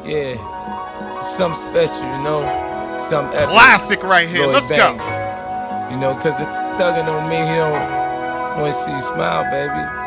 Yeah, something special, you know, something epic. Classic right here. Lloyd Let's Banks. go. You know, cause if thugging on me, he don't want to see you smile, baby.